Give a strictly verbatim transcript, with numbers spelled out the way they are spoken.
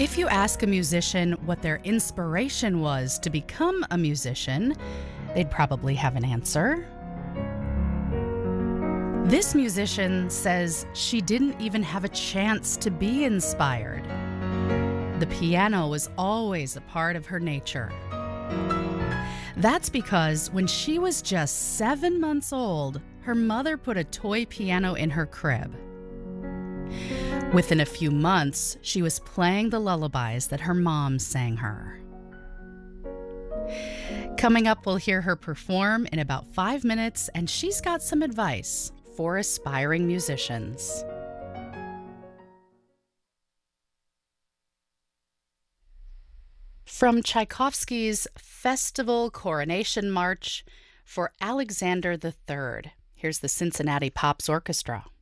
If you ask a musician what their inspiration was to become a musician, they'd probably have an answer. This musician says she didn't even have a chance to be inspired. The piano was always a part of her nature. That's because when she was just seven months old, her mother put a toy piano in her crib. Within a few months, she was playing the lullabies that her mom sang her. Coming up, we'll hear her perform in about five minutes, and she's got some advice for aspiring musicians. From Tchaikovsky's Festival Coronation March for Alexander the Third, here's the Cincinnati Pops Orchestra.